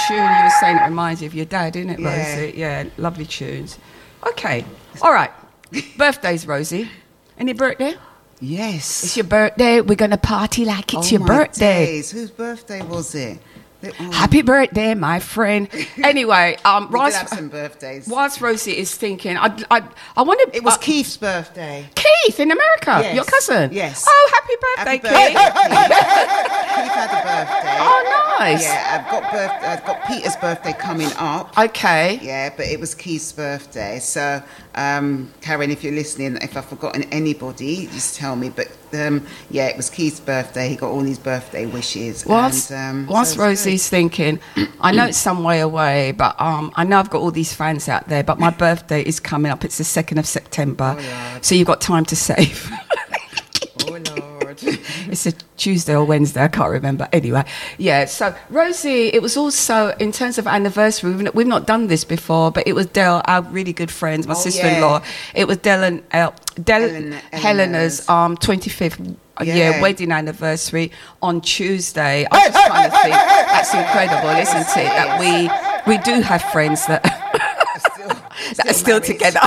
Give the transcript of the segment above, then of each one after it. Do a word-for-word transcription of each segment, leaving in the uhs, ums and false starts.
tune you were saying, it reminds you of your dad, isn't it, Yeah. Rosie? Yeah, lovely tunes. Okay, all right. Birthdays, Rosie. Any birthday? Yes. It's your birthday. We're going to party like it's oh your my birthday. Days. Whose birthday was it? Oh. Happy birthday, my friend. Anyway, um, We did whilst, have some birthdays. whilst Rosie is thinking, I, I, I want to. It was uh, Keith's birthday. Keith in America, Yes. your cousin. Yes. Oh, happy birthday, Happy birthday, Keith. Keith. Keith had a birthday. Oh, nice. Yeah, I've got birth- I've got Peter's birthday coming up. Okay. Yeah, but it was Keith's birthday. So, um, Karen, if you're listening, if I've forgotten anybody, just tell me. But um, yeah, it was Keith's birthday. He got all his birthday wishes. Whilst, and, um, whilst so it's Rosie's thinking, I know it's some way away, but um, I know I've got all these fans out there, but my birthday is coming up. It's the second of September. Oh, Lord. So you've got time to save. good. Oh, Lord. It's a Tuesday or Wednesday, I can't remember. Anyway, yeah, so Rosie, it was also, in terms of anniversary, we've not, we've not done this before, but it was Del, our really good friends, my Oh, sister-in-law. yeah. It was Del and El, Del, Helen- Helena's um, twenty-fifth Yeah. year wedding anniversary on Tuesday. I was just trying to think, that's incredible, isn't it? That we, we do have friends that, Still, that are still married. together.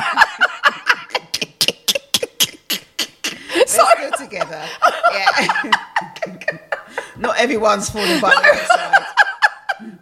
They're still together. Yeah. Not everyone's falling by the wayside.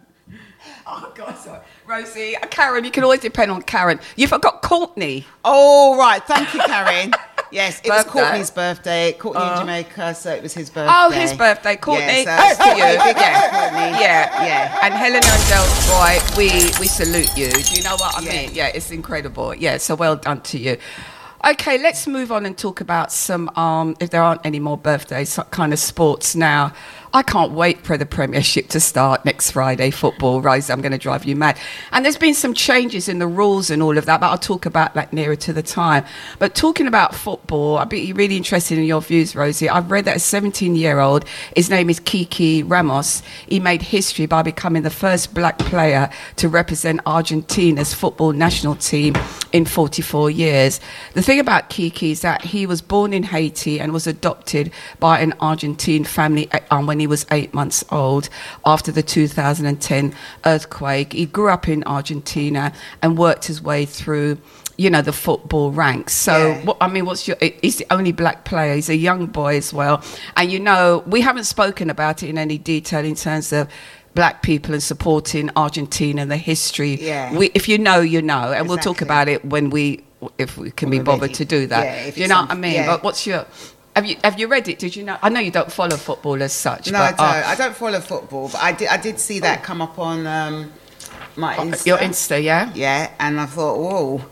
Oh, God, sorry. Rosie, uh, Karen, you can always depend on Karen. You forgot Courtney. Oh, right. Thank you, Karen. Yes, it was Birthday. Courtney's birthday. Courtney in Jamaica, so it was his birthday. Oh, his birthday, Courtney. Yeah, That's so to you. big up Yeah. Courtney. Yeah, Yeah. And Helena and Del Boy, we, we salute you. Do you know what I Yeah. mean? Yeah, it's incredible. Yeah, so well done to you. Okay, let's move on and talk about some, um, if there aren't any more birthdays, some kind of sports now. I can't wait for the Premiership to start next Friday, football. Rose, I'm going to drive you mad. And there's been some changes in the rules and all of that, but I'll talk about that nearer to the time. But talking about football, I'd be really interested in your views, Rosie. I've read that a seventeen-year-old, his name is Kiki Ramos, he made history by becoming the first black player to represent Argentina's football national team in forty-four years. The thing about Kiki is that he was born in Haiti and was adopted by an Argentine family um, when he was eight months old after the two thousand ten earthquake. He grew up in Argentina and worked his way through, you know, the football ranks. So, Yeah. what, I mean, what's your... He's the only black player. He's a young boy as well. And, you know, we haven't spoken about it in any detail in terms of black people and supporting Argentina and the history. Yeah. We, if you know, you know. And we'll talk Exactly. about it when we... if we can When be we're bothered ready. to do that. Yeah, if you it's know on- what I mean? yeah. But what's your... Have you have you read it? Did you know? I know you don't follow football as such. No, but, I don't. uh, I don't follow football, but I did. I did see that come up on um, my Insta. Your Insta, yeah? Yeah, and I thought, whoa,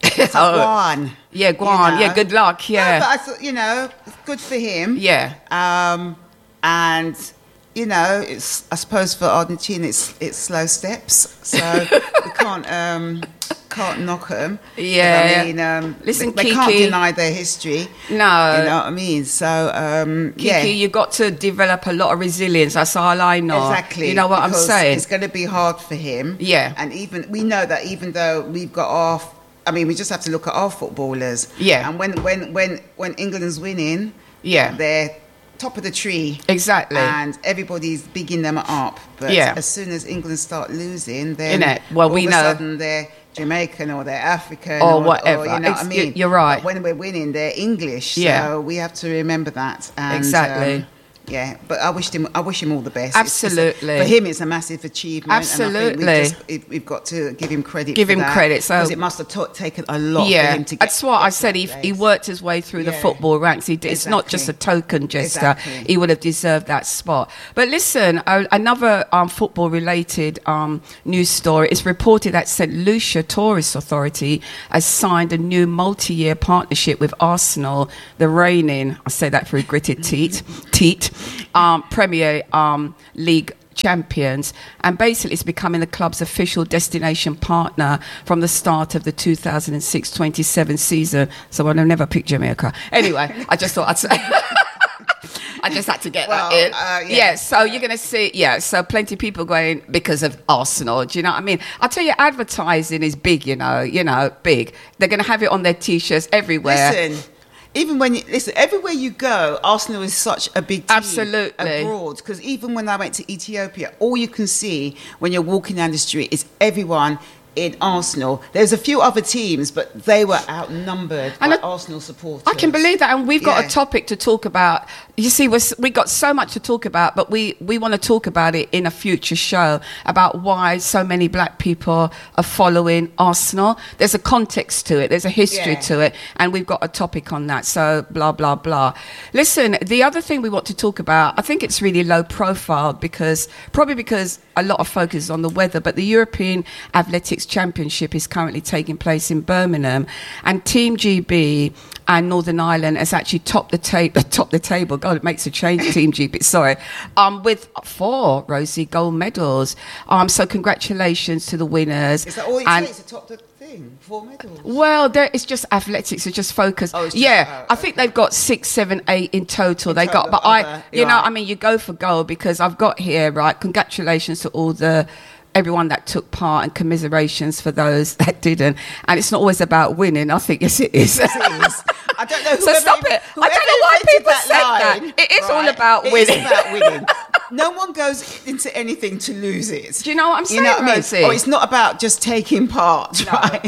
Oh, one. yeah, go on. Yeah, good luck, yeah. but I thought, you know, good for him. Yeah. Um, and you know, it's I suppose for Argentina, it's it's slow steps, so we can't um, can't knock them. Yeah. I mean, um, Listen, they, they can't Kiki. deny their history. No. You know what I mean? So um, Kiki, yeah. you got to develop a lot of resilience. That's all I know. Exactly. You know what I'm because saying? It's going to be hard for him. Yeah. And even we know that even though we've got our, I mean, we just have to look at our footballers. Yeah. And when when when when England's winning, Yeah. they're top of the tree. Exactly. And everybody's bigging them up. But Yeah. as soon as England start losing, then Innit? Well, all we of know- a sudden they're Jamaican or they're African Or or, whatever. Or, you know Ex- what I mean? you're right. But when we're winning, they're English. Yeah. So we have to remember that. And, Exactly. um, yeah, but I wish him. I wish him all the best. It's- it's- Absolutely. for him, it's a massive achievement. Absolutely. And I think we've, just, it, we've got to give him credit. Give for him that, credit, so- because it must have ta- taken a lot yeah, for him to get. that's what get I to said. that He, he place. worked his way through the Yeah. football ranks. He, did- It's not just a Exactly. token gesture. Exactly. He would have deserved that spot. But listen, uh, another um, football-related um, news story. It's reported that Saint Lucia Tourist Authority has signed a new multi-year partnership with Arsenal, the reigning, I say that through gritted teeth, teat, um, Premier um, League champions, and basically it's becoming the club's official destination partner from the start of the two thousand six twenty-seven season. So I've never picked Jamaica. Anyway, I just thought I'd say I just had to get Well, that in. uh, yeah. yeah, so you're going to see, yeah, so plenty of people going because of Arsenal. Do you know what I mean? I'll tell you, advertising is big, you know, you know, big. They're going to have it on their T-shirts everywhere. Listen, even when you listen, everywhere you go, Arsenal is such a big team Absolutely. abroad. Because even when I went to Ethiopia, all you can see when you're walking down the street is everyone in Arsenal. There's a few other teams, but they were outnumbered And by I- Arsenal supporters. I can believe that, and we've got Yeah. a topic to talk about. You see, we're, s- we got so much to talk about, but we, we want to talk about it in a future show about why so many black people are following Arsenal. There's a context to it, there's a history Yeah. to it, and we've got a topic on that. So blah blah blah. Listen, the other thing we want to talk about, I think it's really low profile because probably because a lot of focus is on the weather, but the European Athletics Championship is currently taking place in Birmingham, and Team G B and Northern Ireland has actually topped the table. Top the table. God, it makes a change. Team G B, sorry, um, with four Rosie gold medals. Um, so congratulations to the winners. Is that all it And- takes to top the thing? Four medals? well, there, it's just athletics. It's just focus. Oh, it's just- yeah, oh, I think they've got six, seven, eight in total. In they total got, but of I, other- you know, right. I mean, you go for gold because I've got here, right? Congratulations to all the everyone that took part and commiserations for those that didn't. And it's not always about winning. I think yes, it is. It is. I don't know. So whoever- stop it. I whoever don't know why invented people said that. line, It is all right? about It winning. is about winning. No one goes into anything to lose it. Do you know what I'm saying, You know what I mean? Rosie? Or it's not about just taking part, No. right?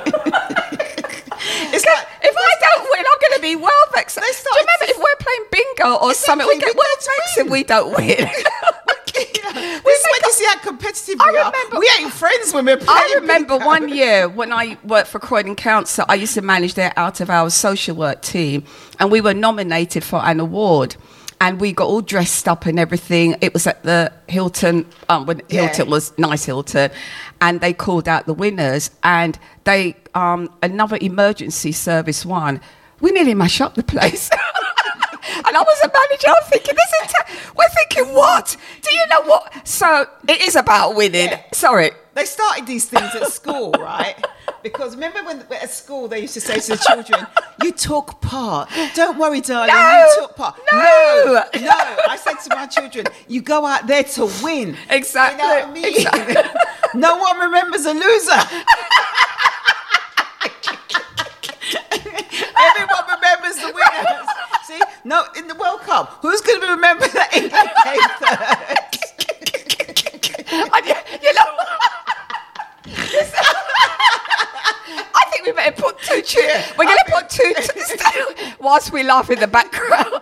It's like If I don't win, I'm going to be well vexed. Do you started remember to- if we're playing bingo or something, we Exactly, get we well don't vexed if win. we don't win. this is when you see how competitive I we are. remember- We ain't friends when we're playing. I remember bingo. one year when I worked for Croydon Council, I used to manage their out of hours social work team, and we were nominated for an award. And we got all dressed up and everything. It was at the Hilton, um, when Yeah. Hilton was nice Hilton, and they called out the winners. And they, um, another emergency service won. We nearly mashed up the place. And I was a manager. I'm thinking, this is ta- we're thinking, what? Do you know what? So it is about winning. Yeah. Sorry. They started these things at school, right? Because remember when at school they used to say to the children, "You took part. Don't worry, darling, No, you took part." no. no, no. I said to my children, "You go out there to win." Exactly, You know what I mean? exactly. No one remembers a loser. Everyone remembers the winners. See, no, in the World Cup, who's going to remember that England came third? And you, you know, I think we better put two. Two we're going to put two. two whilst we laugh in the background.